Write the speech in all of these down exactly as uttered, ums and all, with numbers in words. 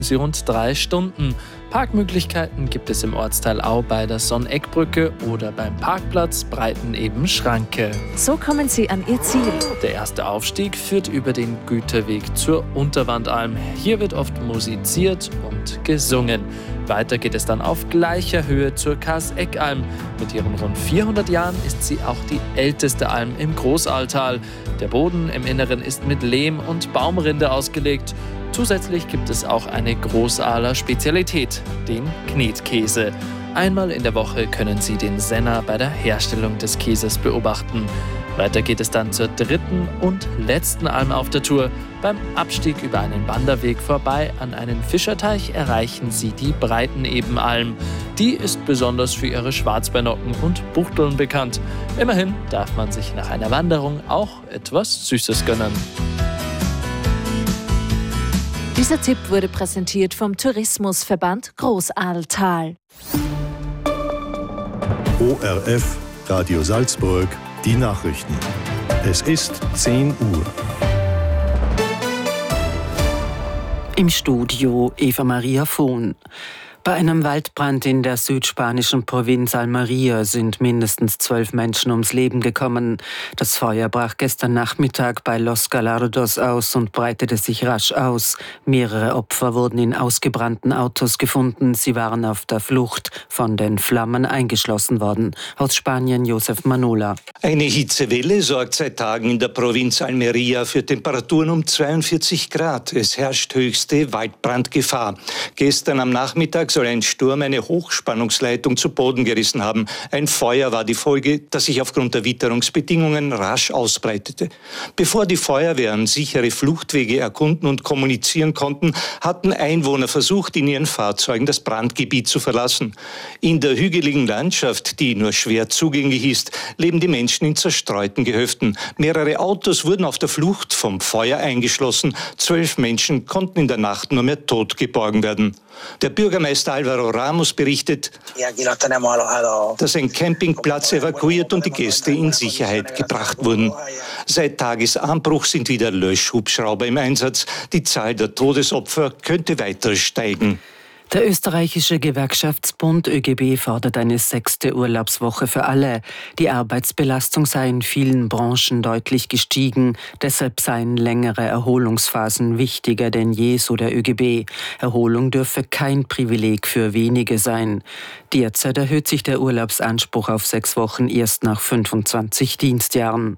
sie rund drei Stunden. Parkmöglichkeiten gibt es im Ortsteil Au bei der Sonneckbrücke oder beim Parkplatz Breiteneben-Schranke. So kommen Sie an Ihr Ziel. Der erste Aufstieg führt über den Güterweg zur Unterwandalm. Hier wird oft musiziert und gesungen. Weiter geht es dann auf gleicher Höhe zur Kaas-Eck-Alm. Mit ihren rund vierhundert Jahren ist sie auch die älteste Alm im Großaltal. Der Boden im Inneren ist mit Lehm und Baumrinde ausgelegt. Zusätzlich gibt es auch eine Großaler Spezialität, den Knetkäse. Einmal in der Woche können Sie den Senner bei der Herstellung des Käses beobachten. Weiter geht es dann zur dritten und letzten Alm auf der Tour. Beim Abstieg über einen Wanderweg vorbei an einen Fischerteich erreichen Sie die Breitenebenalm. Die ist besonders für ihre Schwarzbeinocken und Buchteln bekannt. Immerhin darf man sich nach einer Wanderung auch etwas Süßes gönnen. Dieser Tipp wurde präsentiert vom Tourismusverband Großaltal. O R F, Radio Salzburg, die Nachrichten. Es ist zehn Uhr. Im Studio Eva Maria Vohn. Bei einem Waldbrand in der südspanischen Provinz Almería sind mindestens zwölf Menschen ums Leben gekommen. Das Feuer brach gestern Nachmittag bei Los Gallardos aus und breitete sich rasch aus. Mehrere Opfer wurden in ausgebrannten Autos gefunden. Sie waren auf der Flucht, von den Flammen eingeschlossen worden. Aus Spanien Josef Manola. Eine Hitzewelle sorgt seit Tagen in der Provinz Almería für Temperaturen um zweiundvierzig Grad. Es herrscht höchste Waldbrandgefahr. Gestern am Nachmittag soll ein Sturm eine Hochspannungsleitung zu Boden gerissen haben. Ein Feuer war die Folge, das sich aufgrund der Witterungsbedingungen rasch ausbreitete. Bevor die Feuerwehren sichere Fluchtwege erkunden und kommunizieren konnten, hatten Einwohner versucht, in ihren Fahrzeugen das Brandgebiet zu verlassen. In der hügeligen Landschaft, die nur schwer zugänglich ist, leben die Menschen in zerstreuten Gehöften. Mehrere Autos wurden auf der Flucht vom Feuer eingeschlossen. Zwölf Menschen konnten in der Nacht nur mehr tot geborgen werden. Der Bürgermeister Alvaro Ramos berichtet, dass ein Campingplatz evakuiert und die Gäste in Sicherheit gebracht wurden. Seit Tagesanbruch sind wieder Löschhubschrauber im Einsatz. Die Zahl der Todesopfer könnte weiter steigen. Der österreichische Gewerkschaftsbund Ö G B fordert eine sechste Urlaubswoche für alle. Die Arbeitsbelastung sei in vielen Branchen deutlich gestiegen. Deshalb seien längere Erholungsphasen wichtiger denn je, so der Ö G B. Erholung dürfe kein Privileg für wenige sein. Derzeit erhöht sich der Urlaubsanspruch auf sechs Wochen erst nach fünfundzwanzig Dienstjahren.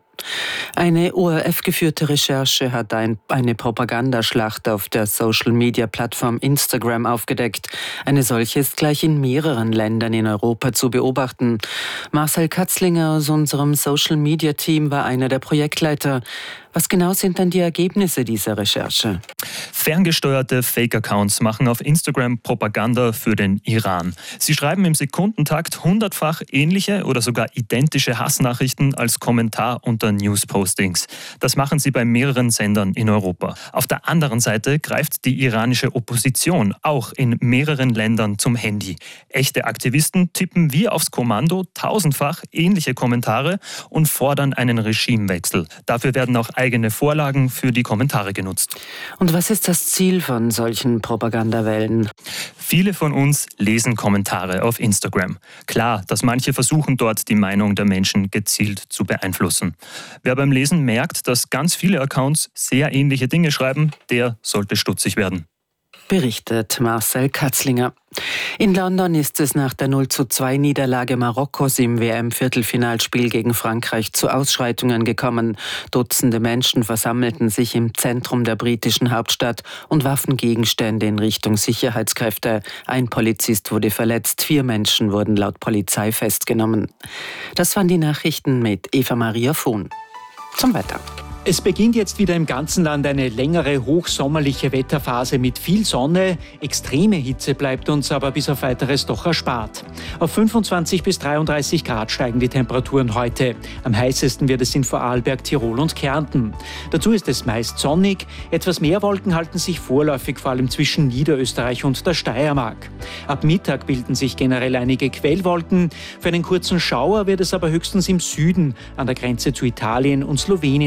Eine O R F-geführte Recherche hat ein, eine Propagandaschlacht auf der Social-Media-Plattform Instagram aufgedeckt. Eine solche ist gleich in mehreren Ländern in Europa zu beobachten. Marcel Katzlinger aus unserem Social-Media-Team war einer der Projektleiter. Was genau sind denn die Ergebnisse dieser Recherche? Ferngesteuerte Fake-Accounts machen auf Instagram Propaganda für den Iran. Sie schreiben im Sekundentakt hundertfach ähnliche oder sogar identische Hassnachrichten als Kommentar unter News-Postings. Das machen sie bei mehreren Sendern in Europa. Auf der anderen Seite greift die iranische Opposition auch in mehreren Ländern zum Handy. Echte Aktivisten tippen wie aufs Kommando tausendfach ähnliche Kommentare und fordern einen Regimewechsel. Dafür werden auch eigene Vorlagen für die Kommentare genutzt. Und was ist das Ziel von solchen Propagandawellen? Viele von uns lesen Kommentare auf Instagram. Klar, dass manche versuchen, dort die Meinung der Menschen gezielt zu beeinflussen. Wer beim Lesen merkt, dass ganz viele Accounts sehr ähnliche Dinge schreiben, der sollte stutzig werden. Berichtet Marcel Katzlinger. In London ist es nach der null zu zwei Niederlage Marokkos im W M-Viertelfinalspiel gegen Frankreich zu Ausschreitungen gekommen. Dutzende Menschen versammelten sich im Zentrum der britischen Hauptstadt und warfen Gegenstände in Richtung Sicherheitskräfte. Ein Polizist wurde verletzt, vier Menschen wurden laut Polizei festgenommen. Das waren die Nachrichten mit Eva Maria Vohn. Zum Wetter. Es beginnt jetzt wieder im ganzen Land eine längere hochsommerliche Wetterphase mit viel Sonne. Extreme Hitze bleibt uns aber bis auf Weiteres doch erspart. Auf fünfundzwanzig bis dreiunddreißig Grad steigen die Temperaturen heute. Am heißesten wird es in Vorarlberg, Tirol und Kärnten. Dazu ist es meist sonnig. Etwas mehr Wolken halten sich vorläufig vor allem zwischen Niederösterreich und der Steiermark. Ab Mittag bilden sich generell einige Quellwolken. Für einen kurzen Schauer wird es aber höchstens im Süden an der Grenze zu Italien und Slowenien reichen.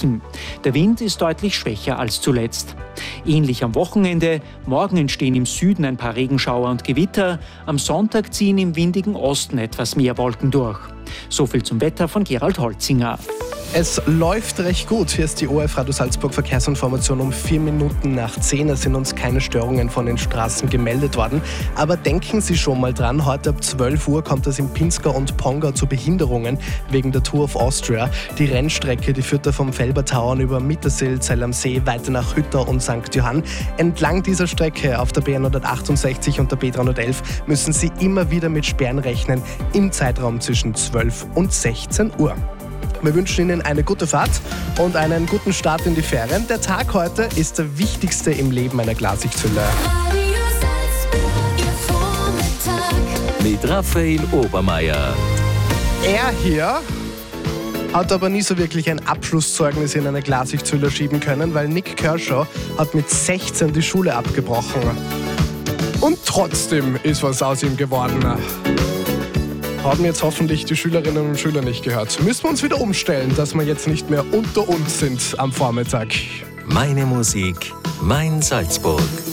erreichen. Der Wind ist deutlich schwächer als zuletzt. Ähnlich am Wochenende. Morgen entstehen im Süden ein paar Regenschauer und Gewitter. Am Sonntag ziehen im windigen Osten etwas mehr Wolken durch. So viel zum Wetter von Gerald Holzinger. Es läuft recht gut. Hier ist die O F Radio Salzburg Verkehrsinformation um vier Minuten nach zehn. Es sind uns keine Störungen von den Straßen gemeldet worden. Aber denken Sie schon mal dran, heute ab zwölf Uhr kommt es in Pinzgau und Pongau zu Behinderungen wegen der Tour of Austria. Die Rennstrecke, die führt da vom Felbertauern über Mittersill, Zell am See, weiter nach Hütter und Sankt Johann. Entlang dieser Strecke auf der B hundertachtundsechzig und der B dreihundertelf müssen Sie immer wieder mit Sperren rechnen im Zeitraum zwischen zwölf und sechzehn Uhr. Wir wünschen Ihnen eine gute Fahrt und einen guten Start in die Ferien. Der Tag heute ist der wichtigste im Leben einer Glashütte. Mit Raphael Obermeier. Er hier hat aber nie so wirklich ein Abschlusszeugnis in einer Glashütte schieben können, weil Nick Kershaw hat mit sechzehn die Schule abgebrochen. Und trotzdem ist was aus ihm geworden. Haben jetzt hoffentlich die Schülerinnen und Schüler nicht gehört. Müssen wir uns wieder umstellen, dass wir jetzt nicht mehr unter uns sind am Vormittag. Meine Musik, mein Salzburg.